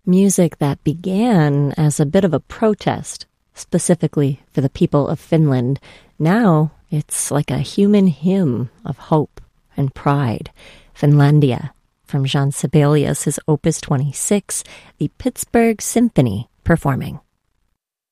Music that began as a bit of a protest, specifically for the people of Finland. Now it's like a human hymn of hope and pride. Finlandia, from Jean Sibelius, his Opus 26, the Pittsburgh Symphony performing.